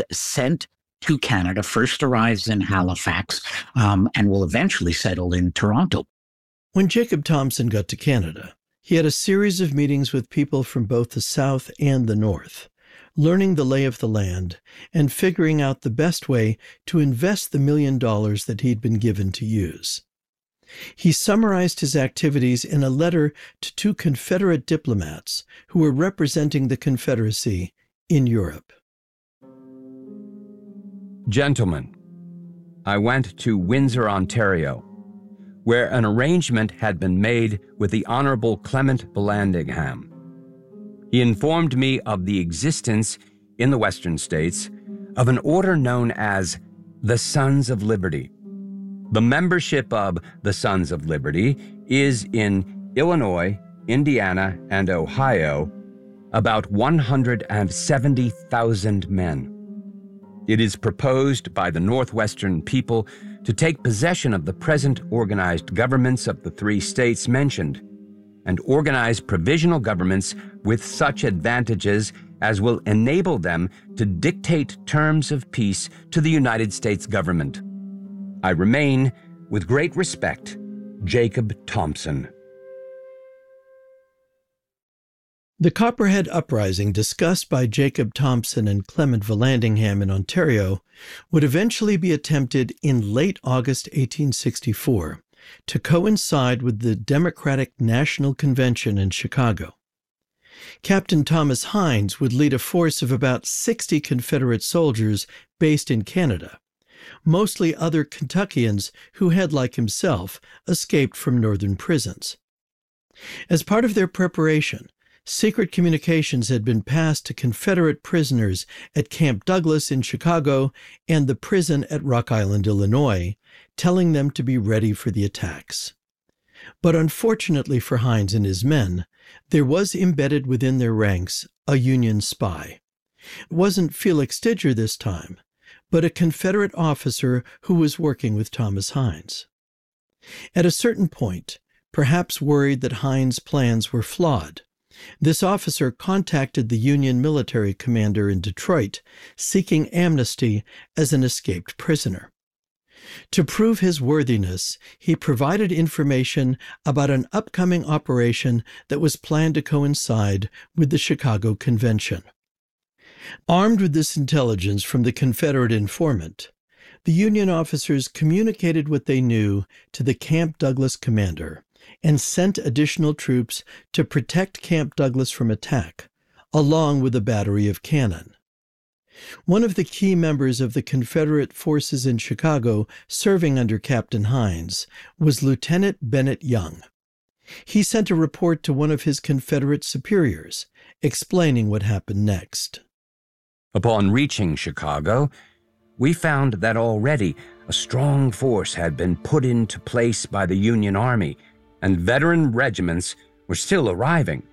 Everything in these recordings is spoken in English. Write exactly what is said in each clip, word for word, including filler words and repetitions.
sent to Canada, first arrives in Halifax, um, and will eventually settle in Toronto. When Jacob Thompson got to Canada, he had a series of meetings with people from both the South and the North, learning the lay of the land and figuring out the best way to invest the million dollars that he'd been given to use. He summarized his activities in a letter to two Confederate diplomats who were representing the Confederacy in Europe. Gentlemen, I went to Windsor, Ontario, where an arrangement had been made with the Honorable Clement Vallandigham. He informed me of the existence in the Western States of an order known as the Sons of Liberty. The membership of the Sons of Liberty is in Illinois, Indiana, and Ohio, about one hundred seventy thousand men. It is proposed by the Northwestern people to take possession of the present organized governments of the three states mentioned and organize provisional governments with such advantages as will enable them to dictate terms of peace to the United States government. I remain, with great respect, Jacob Thompson. The Copperhead Uprising, discussed by Jacob Thompson and Clement Vallandigham in Ontario, would eventually be attempted in late August eighteen sixty-four to coincide with the Democratic National Convention in Chicago. Captain Thomas Hines would lead a force of about sixty Confederate soldiers based in Canada, mostly other Kentuckians who had, like himself, escaped from northern prisons. As part of their preparation, secret communications had been passed to Confederate prisoners at Camp Douglas in Chicago and the prison at Rock Island, Illinois, telling them to be ready for the attacks. But unfortunately for Hines and his men, there was embedded within their ranks a Union spy. It wasn't Felix Digger this time, but a Confederate officer who was working with Thomas Hines. At a certain point, perhaps worried that Hines' plans were flawed, this officer contacted the Union military commander in Detroit, seeking amnesty as an escaped prisoner. To prove his worthiness, he provided information about an upcoming operation that was planned to coincide with the Chicago Convention. Armed with this intelligence from the Confederate informant, the Union officers communicated what they knew to the Camp Douglas commander and sent additional troops to protect Camp Douglas from attack, along with a battery of cannon. One of the key members of the Confederate forces in Chicago serving under Captain Hines was Lieutenant Bennett Young. He sent a report to one of his Confederate superiors, explaining what happened next. Upon reaching Chicago, we found that already a strong force had been put into place by the Union Army, and veteran regiments were still arriving.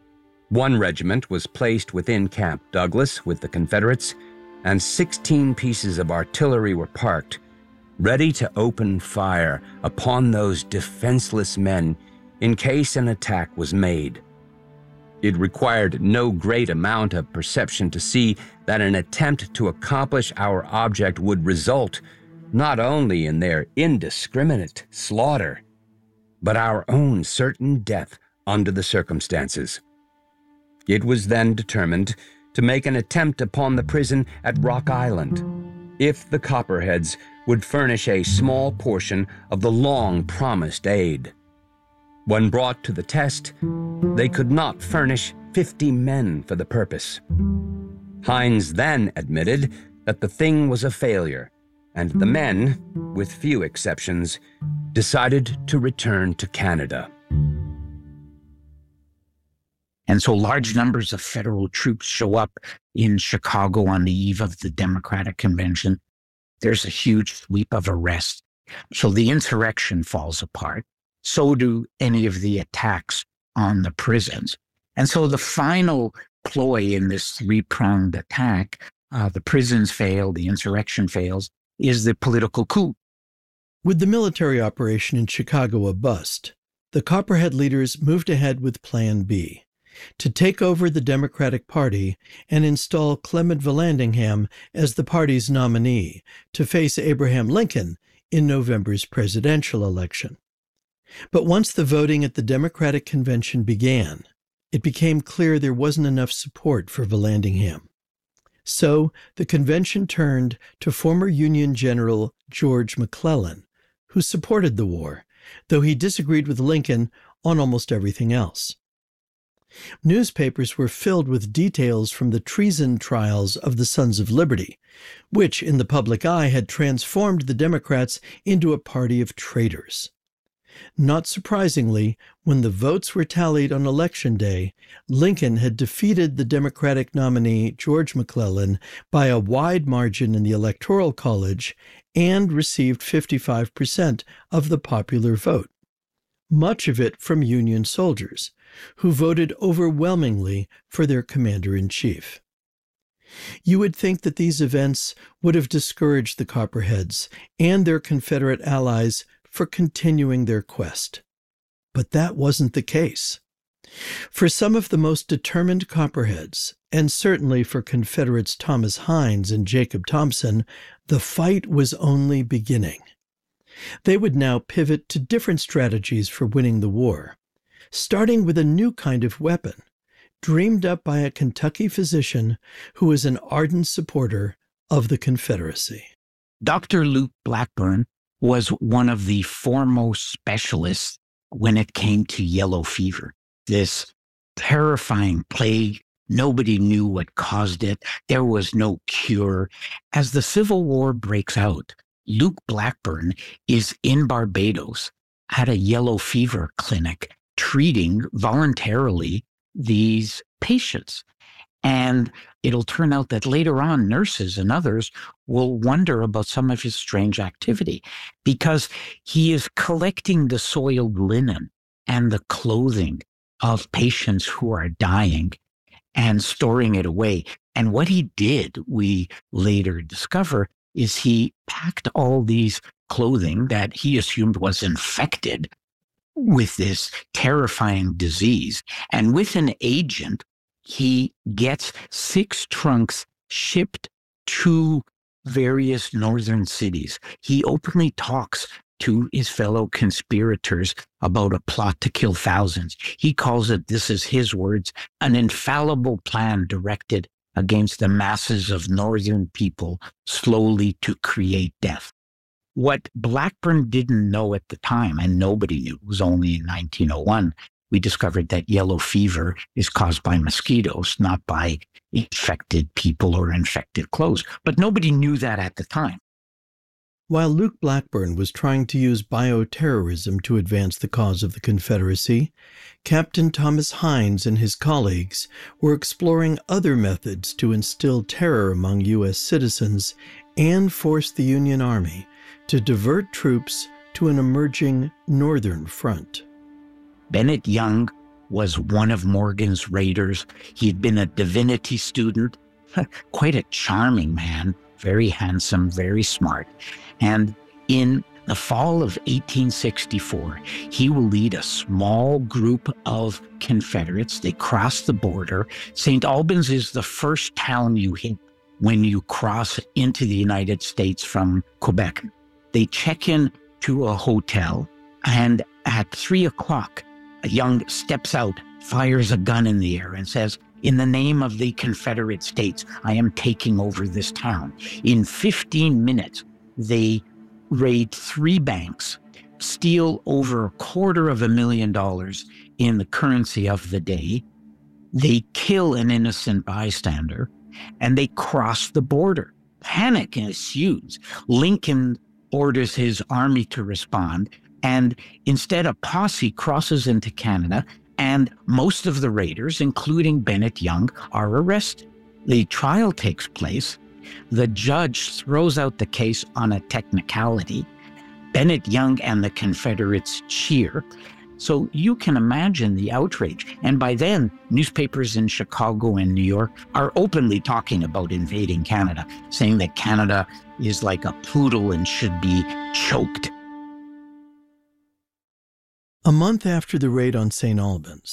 One regiment was placed within Camp Douglas with the Confederates, and sixteen pieces of artillery were parked, ready to open fire upon those defenseless men in case an attack was made. It required no great amount of perception to see that an attempt to accomplish our object would result not only in their indiscriminate slaughter, but our own certain death under the circumstances. It was then determined to make an attempt upon the prison at Rock Island, if the Copperheads would furnish a small portion of the long-promised aid. When brought to the test, they could not furnish fifty men for the purpose. Hines then admitted that the thing was a failure, and the men, with few exceptions, decided to return to Canada. And so large numbers of federal troops show up in Chicago on the eve of the Democratic Convention. There's a huge sweep of arrests. So the insurrection falls apart. So do any of the attacks on the prisons. And so the final ploy in this three-pronged attack, uh, the prisons fail, the insurrection fails, is the political coup. With the military operation in Chicago a bust, the Copperhead leaders moved ahead with Plan B, to take over the Democratic Party and install Clement Vallandigham as the party's nominee to face Abraham Lincoln in November's presidential election. But once the voting at the Democratic Convention began, it became clear there wasn't enough support for Vallandigham. So the convention turned to former Union General George McClellan, who supported the war, though he disagreed with Lincoln on almost everything else. Newspapers were filled with details from the treason trials of the Sons of Liberty, which in the public eye had transformed the Democrats into a party of traitors. Not surprisingly, when the votes were tallied on Election Day, Lincoln had defeated the Democratic nominee George McClellan by a wide margin in the Electoral College and received fifty-five percent of the popular vote, much of it from Union soldiers, who voted overwhelmingly for their commander-in-chief. You would think that these events would have discouraged the Copperheads and their Confederate allies for continuing their quest. But that wasn't the case. For some of the most determined Copperheads, and certainly for Confederates Thomas Hines and Jacob Thompson, the fight was only beginning. They would now pivot to different strategies for winning the war, starting with a new kind of weapon, dreamed up by a Kentucky physician who was an ardent supporter of the Confederacy. Doctor Luke Blackburn was one of the foremost specialists when it came to yellow fever, this terrifying plague. Nobody knew what caused it. There was no cure. As the Civil War breaks out, Luke Blackburn is in Barbados at a yellow fever clinic treating voluntarily these patients. And it'll turn out that later on, nurses and others will wonder about some of his strange activity because he is collecting the soiled linen and the clothing of patients who are dying and storing it away. And what he did, we later discover, is he packed all these clothing that he assumed was infected with this terrifying disease. And with an agent, he gets six trunks shipped to various northern cities. He openly talks to his fellow conspirators about a plot to kill thousands. He calls it, this is his words, an infallible plan directed against the masses of northern people slowly to create death. What Blackburn didn't know at the time, and nobody knew, it was only in nineteen oh one, we discovered that yellow fever is caused by mosquitoes, not by infected people or infected clothes. But nobody knew that at the time. While Luke Blackburn was trying to use bioterrorism to advance the cause of the Confederacy, Captain Thomas Hines and his colleagues were exploring other methods to instill terror among U S citizens and force the Union Army to divert troops to an emerging northern front. Bennett Young was one of Morgan's raiders. He'd been a divinity student, quite a charming man, very handsome, very smart. And in the fall of eighteen sixty-four, he will lead a small group of Confederates. They cross the border. Saint Albans is the first town you hit when you cross into the United States from Quebec. They check in to a hotel, and at three o'clock, Young steps out, fires a gun in the air, and says, "In the name of the Confederate States, I am taking over this town." In fifteen minutes, they raid three banks, steal over a quarter of a million dollars in the currency of the day. They kill an innocent bystander, and they cross the border. Panic ensues. Lincoln orders his army to respond, and instead a posse crosses into Canada, and most of the raiders, including Bennett Young, are arrested. The trial takes place. The judge throws out the case on a technicality. Bennett Young and the Confederates cheer. So you can imagine the outrage. And by then, newspapers in Chicago and New York are openly talking about invading Canada, saying that Canada is like a poodle and should be choked. A month after the raid on Saint Albans,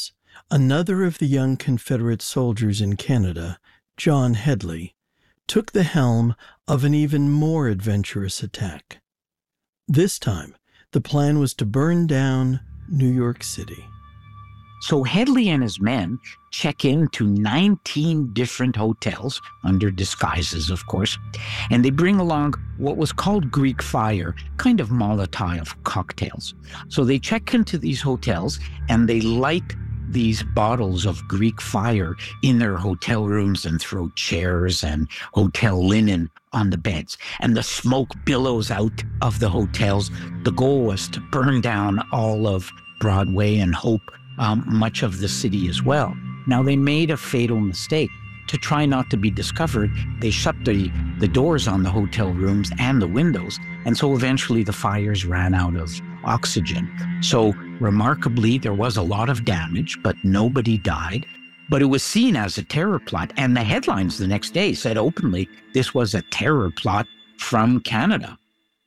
another of the young Confederate soldiers in Canada, John Hedley, took the helm of an even more adventurous attack. This time, the plan was to burn down New York City. So Hedley and his men check into nineteen different hotels, under disguises, of course, and they bring along what was called Greek fire, kind of Molotov cocktails. So they check into these hotels and they light these bottles of Greek fire in their hotel rooms and throw chairs and hotel linen on the beds. And the smoke billows out of the hotels. The goal was to burn down all of Broadway and Hope, um, much of the city as well. Now, they made a fatal mistake. To try not to be discovered, they shut the, the doors on the hotel rooms and the windows. And so eventually the fires ran out of oxygen. So remarkably, there was a lot of damage, but nobody died. But it was seen as a terror plot. And the headlines the next day said openly, this was a terror plot from Canada.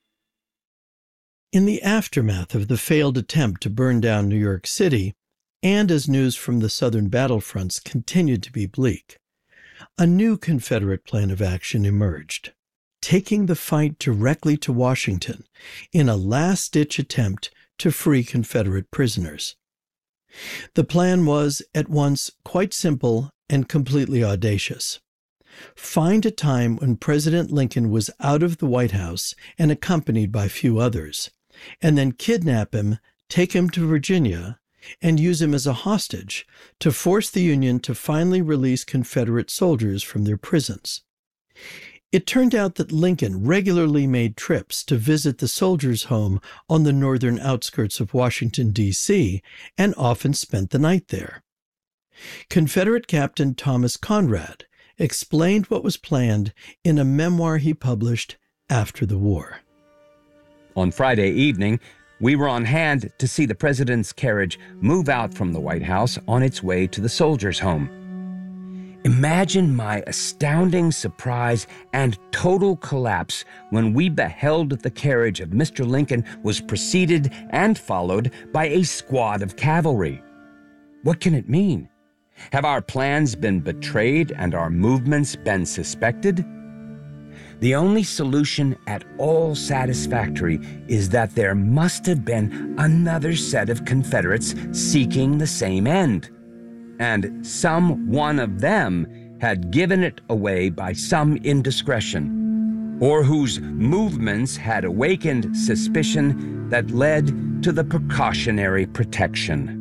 In the aftermath of the failed attempt to burn down New York City, and as news from the southern battlefronts continued to be bleak, a new Confederate plan of action emerged, taking the fight directly to Washington in a last-ditch attempt to free Confederate prisoners. The plan was at once quite simple and completely audacious. Find a time when President Lincoln was out of the White House and accompanied by few others, and then kidnap him, take him to Virginia, and use him as a hostage to force the Union to finally release Confederate soldiers from their prisons. It turned out that Lincoln regularly made trips to visit the soldiers' home on the northern outskirts of Washington, D C, and often spent the night there. Confederate Captain Thomas Conrad explained what was planned in a memoir he published after the war. On Friday evening, we were on hand to see the president's carriage move out from the White House on its way to the soldiers' home. Imagine my astounding surprise and total collapse when we beheld the carriage of Mister Lincoln was preceded and followed by a squad of cavalry. What can it mean? Have our plans been betrayed and our movements been suspected? The only solution at all satisfactory is that there must have been another set of Confederates seeking the same end, and some one of them had given it away by some indiscretion, or whose movements had awakened suspicion that led to the precautionary protection.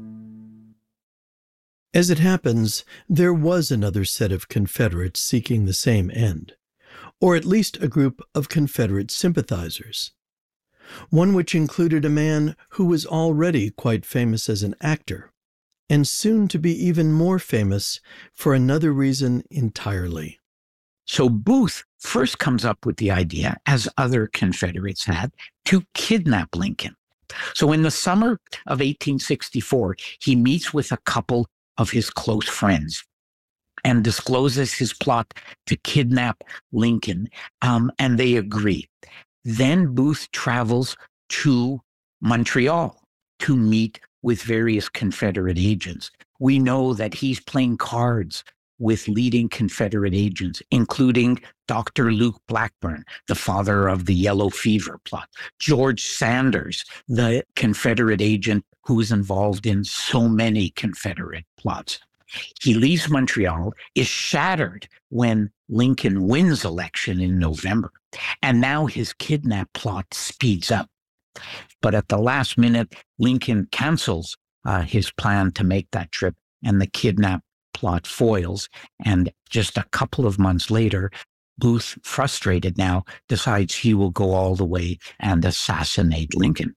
As it happens, there was another set of Confederates seeking the same end, or at least a group of Confederate sympathizers, one which included a man who was already quite famous as an actor, and soon to be even more famous for another reason entirely. So Booth first comes up with the idea, as other Confederates had, to kidnap Lincoln. So in the summer of eighteen sixty-four, he meets with a couple of his close friends and discloses his plot to kidnap Lincoln, um, and they agree. Then Booth travels to Montreal to meet with various Confederate agents. We know that he's playing cards with leading Confederate agents, including Doctor Luke Blackburn, the father of the Yellow Fever plot, George Sanders, the Confederate agent who was involved in so many Confederate plots. He leaves Montreal, is shattered when Lincoln wins election in November, and now his kidnap plot speeds up. But at the last minute, Lincoln cancels uh, his plan to make that trip, and the kidnap plot foils. And just a couple of months later, Booth, frustrated now, decides he will go all the way and assassinate Lincoln.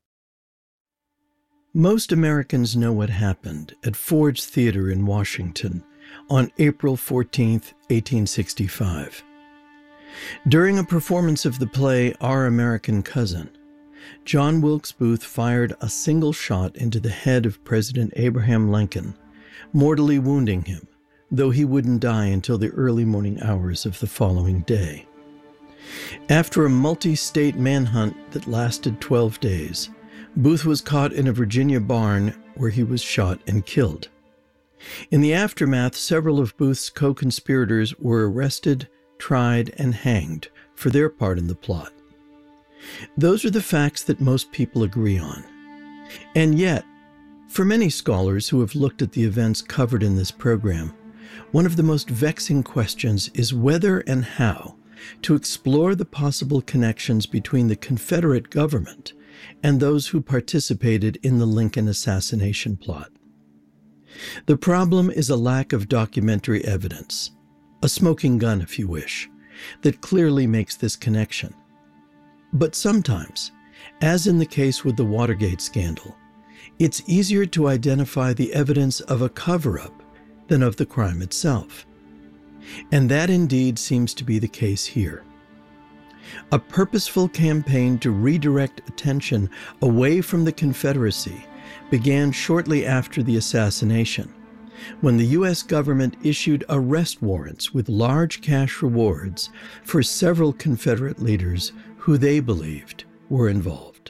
Most Americans know what happened at Ford's Theater in Washington on April fourteenth, eighteen sixty-five. During a performance of the play Our American Cousin, John Wilkes Booth fired a single shot into the head of President Abraham Lincoln, mortally wounding him, though he wouldn't die until the early morning hours of the following day. After a multi-state manhunt that lasted twelve days, Booth was caught in a Virginia barn where he was shot and killed. In the aftermath, several of Booth's co-conspirators were arrested, tried, and hanged for their part in the plot. Those are the facts that most people agree on. And yet, for many scholars who have looked at the events covered in this program, one of the most vexing questions is whether and how to explore the possible connections between the Confederate government and those who participated in the Lincoln assassination plot. The problem is a lack of documentary evidence, a smoking gun if you wish, that clearly makes this connection. But sometimes, as in the case with the Watergate scandal, it's easier to identify the evidence of a cover-up than of the crime itself. And that indeed seems to be the case here. A purposeful campaign to redirect attention away from the Confederacy began shortly after the assassination, when the U S government issued arrest warrants with large cash rewards for several Confederate leaders who they believed were involved.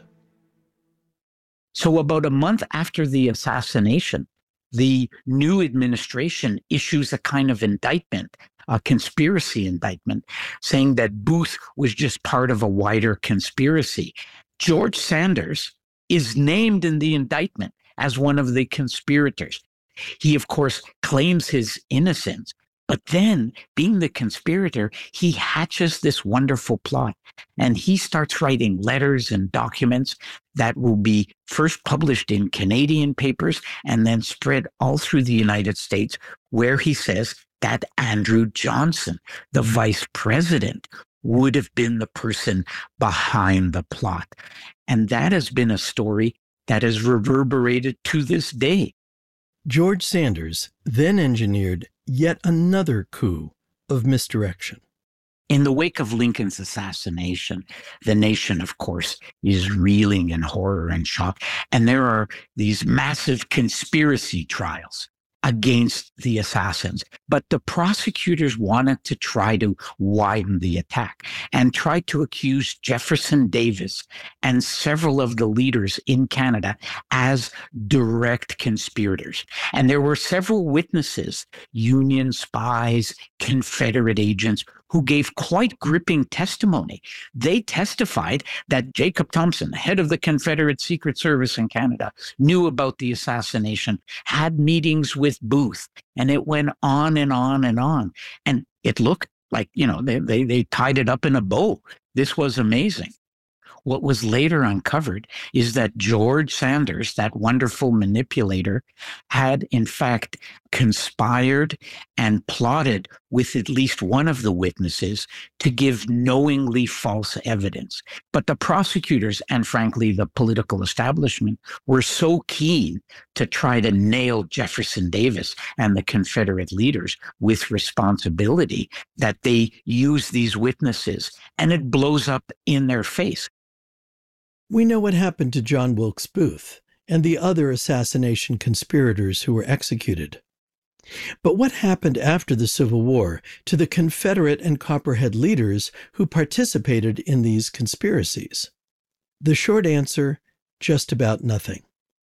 So about a month after the assassination, the new administration issues a kind of indictment, a conspiracy indictment, saying that Booth was just part of a wider conspiracy. George Sanders is named in the indictment as one of the conspirators. He, of course, claims his innocence, but then, being the conspirator, he hatches this wonderful plot, and he starts writing letters and documents that will be first published in Canadian papers and then spread all through the United States, where he says that Andrew Johnson, the vice president, would have been the person behind the plot. And that has been a story that has reverberated to this day. George Sanders then engineered yet another coup of misdirection. In the wake of Lincoln's assassination, the nation, of course, is reeling in horror and shock. And there are these massive conspiracy trials against the assassins. But the prosecutors wanted to try to widen the attack and tried to accuse Jefferson Davis and several of the leaders in Canada as direct conspirators. And there were several witnesses, Union spies, Confederate agents, who gave quite gripping testimony. They testified that Jacob Thompson, head of the Confederate Secret Service in Canada, knew about the assassination, had meetings with Booth, and it went on and on and on. And it looked like, you know, they, they, they tied it up in a bow. This was amazing. What was later uncovered is that George Sanders, that wonderful manipulator, had in fact conspired and plotted with at least one of the witnesses to give knowingly false evidence. But the prosecutors and frankly the political establishment were so keen to try to nail Jefferson Davis and the Confederate leaders with responsibility that they used these witnesses, and it blows up in their face. We know what happened to John Wilkes Booth and the other assassination conspirators who were executed. But what happened after the Civil War to the Confederate and Copperhead leaders who participated in these conspiracies? The short answer, just about nothing.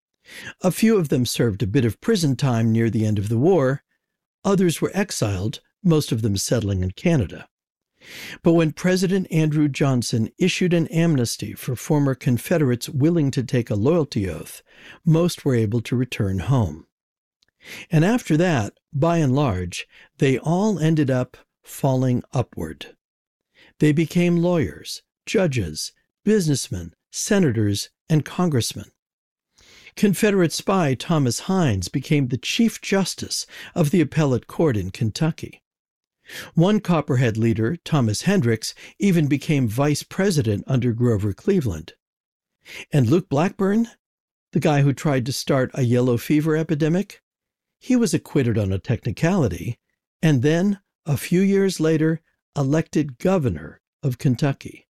A few of them served a bit of prison time near the end of the war. Others were exiled, most of them settling in Canada. But when President Andrew Johnson issued an amnesty for former Confederates willing to take a loyalty oath, most were able to return home. And after that, by and large, they all ended up falling upward. They became lawyers, judges, businessmen, senators, and congressmen. Confederate spy Thomas Hines became the Chief Justice of the Appellate Court in Kentucky. One Copperhead leader, Thomas Hendricks, even became vice president under Grover Cleveland. And Luke Blackburn, the guy who tried to start a yellow fever epidemic, he was acquitted on a technicality, and then, a few years later, elected governor of Kentucky.